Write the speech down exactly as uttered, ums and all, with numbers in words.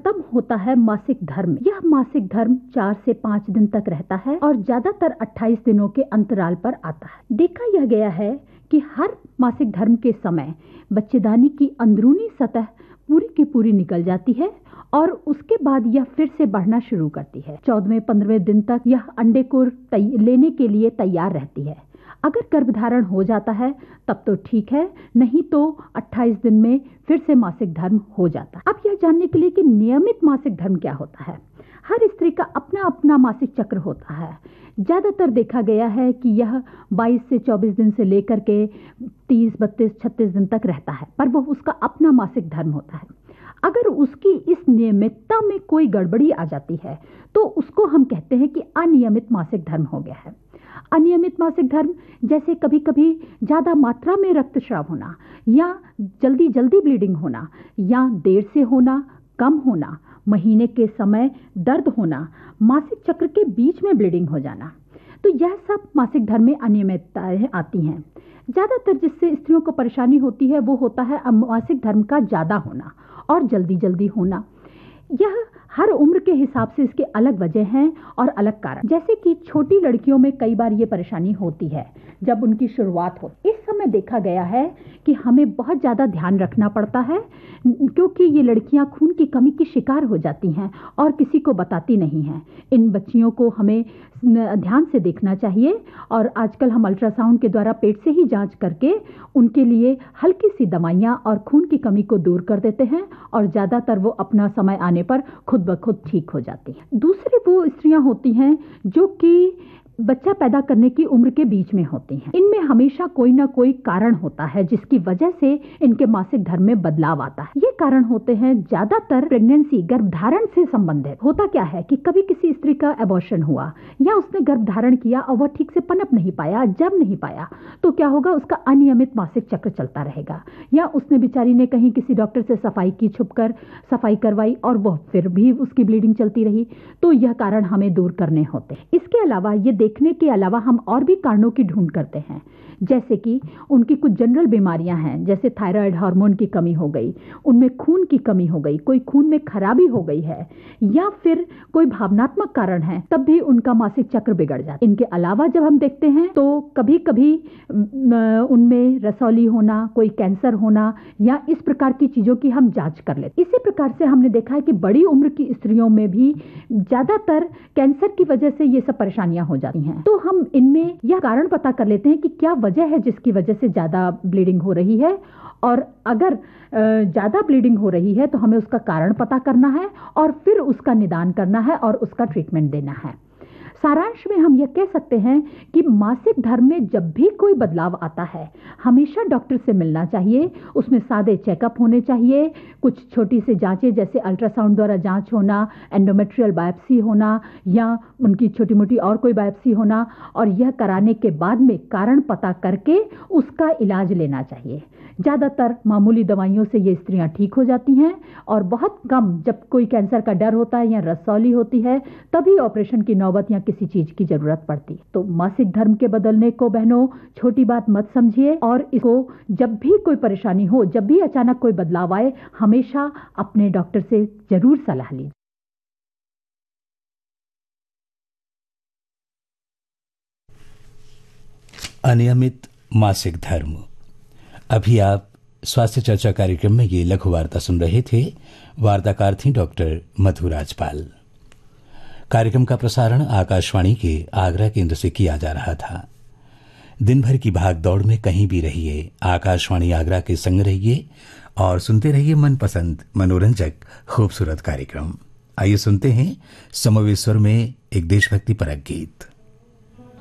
खत्म होता है मासिक धर्म। यह मासिक धर्म चार से पाँच दिन तक रहता है और ज्यादातर अट्ठाईस दिनों के अंतराल पर आता है। देखा यह गया है कि हर मासिक धर्म के समय बच्चेदानी की अंदरूनी सतह पूरी की पूरी निकल जाती है और उसके बाद यह फिर से बढ़ना शुरू करती है। चौदहवें पंद्रहवें दिन तक यह अंडे को लेने के लिए तैयार रहती है। अगर गर्भधारण हो जाता है तब तो ठीक है, नहीं तो अट्ठाईस दिन में फिर से मासिक धर्म हो जाता है। अब यह जानने के लिए कि नियमित मासिक धर्म क्या होता है। हर स्त्री का अपना अपना मासिक चक्र होता है। ज्यादातर देखा गया है कि यह बाईस से चौबीस दिन से लेकर के तीस, बत्तीस, छत्तीस दिन तक रहता है, पर वह उसका अपना मासिक धर्म होता है। अगर उसकी इस नियमितता में कोई गड़बड़ी आ जाती है तो उसको हम कहते हैं कि अनियमित मासिक धर्म हो गया है। अनियमित मासिक धर्म जैसे कभी कभी ज्यादा मात्रा में रक्तस्राव होना, या जल्दी जल्दी ब्लीडिंग होना, या देर से होना, कम होना, महीने के समय दर्द होना, मासिक चक्र के बीच में ब्लीडिंग हो जाना, तो यह सब मासिक धर्म में अनियमितताएं आती हैं। ज्यादातर जिससे स्त्रियों को परेशानी होती है वो होता है मासिक धर्म का ज्यादा होना और जल्दी जल्दी होना। यह हर उम्र के हिसाब से इसके अलग वजह हैं और अलग कारण। जैसे कि छोटी लड़कियों में कई बार ये परेशानी होती है जब उनकी शुरुआत हो। इस समय देखा गया है कि हमें बहुत ज़्यादा ध्यान रखना पड़ता है, क्योंकि ये लड़कियां खून की कमी की शिकार हो जाती हैं और किसी को बताती नहीं हैं। इन बच्चियों को हमें ध्यान से देखना चाहिए और आजकल हम अल्ट्रासाउंड के द्वारा पेट से ही जांच करके उनके लिए हल्की सी दवाइयां और खून की कमी को दूर कर देते हैं और ज़्यादातर वो अपना समय आने पर खुद ब खुद ठीक हो जाती हैं। दूसरी वो स्त्रियां होती हैं जो कि बच्चा पैदा करने की उम्र के बीच में होती हैं। इनमें हमेशा कोई ना कोई कारण होता है जिसकी वजह से इनके मासिक धर्म में बदलाव आता है। ये कारण होते हैं ज्यादातर प्रेगनेंसी, गर्भधारण से संबंधित। होता क्या है कि कभी किसी स्त्री का एबॉर्शन हुआ या उसने गर्भधारण किया और वह ठीक से पनप नहीं पाया, जब नहीं पाया, तो क्या होगा, उसका अनियमित मासिक चक्र चलता रहेगा। या उसने बेचारी ने कहीं किसी डॉक्टर से सफाई की, छुपकर सफाई करवाई और वह फिर भी उसकी ब्लीडिंग चलती रही। तो यह कारण हमें दूर करने होते हैं। इसके अलावा ये देखने के अलावा हम और भी कारणों की ढूंढ करते हैं, जैसे कि उनकी कुछ जनरल बीमारियां हैं, जैसे थायराइड हार्मोन की कमी हो गई, उनमें खून की कमी हो गई, कोई खून में खराबी हो गई है, या फिर कोई भावनात्मक कारण है, तब भी उनका मासिक चक्र बिगड़ जाता है। इनके अलावा जब हम देखते हैं तो कभी कभी उनमें रसौली होना, कोई कैंसर होना, या इस प्रकार की चीजों की हम जांच कर लेते। इसी प्रकार से हमने देखा है कि बड़ी उम्र की स्त्रियों में भी ज्यादातर कैंसर की वजह से ये सब परेशानियां हो जाती हैं। तो हम इनमें यह कारण पता कर लेते हैं कि क्या वजह है जिसकी वजह से ज्यादा ब्लीडिंग हो रही है, और अगर ज्यादा ब्लीडिंग हो रही है तो हमें उसका कारण पता करना है और फिर उसका निदान करना है और उसका ट्रीटमेंट देना है। सारांश में हम यह कह सकते हैं कि मासिक धर्म में जब भी कोई बदलाव आता है हमेशा डॉक्टर से मिलना चाहिए। उसमें सादे चेकअप होने चाहिए, कुछ छोटी सी जांचें जैसे अल्ट्रासाउंड द्वारा जांच होना, एंडोमेट्रियल बायोप्सी होना, या उनकी छोटी मोटी और कोई बायोप्सी होना, और यह कराने के बाद में कारण पता करके उसका इलाज लेना चाहिए। ज़्यादातर मामूली दवाइयों से ये स्त्रियां ठीक हो जाती हैं और बहुत कम जब कोई कैंसर का डर होता है या रसौली होती है तभी ऑपरेशन की नौबत या किसी चीज की जरूरत पड़ती। तो मासिक धर्म के बदलने को बहनों छोटी बात मत समझिए, और इसको जब भी कोई परेशानी हो, जब भी अचानक कोई बदलाव आए, हमेशा अपने डॉक्टर से जरूर सलाह लीजिए। अनियमित मासिक धर्म। अभी आप स्वास्थ्य चर्चा कार्यक्रम में ये लघु वार्ता सुन रहे थे। वार्ताकार थी डॉक्टर मधु राजपाल। कार्यक्रम का प्रसारण आकाशवाणी के आगरा केंद्र से किया जा रहा था। दिन भर की भाग दौड़ में कहीं भी रहिए, आकाशवाणी आगरा के संग रहिए और सुनते रहिए मनपसंद मनोरंजक खूबसूरत कार्यक्रम। आइए सुनते हैं समवेश्वर में एक देशभक्ति परक गीत।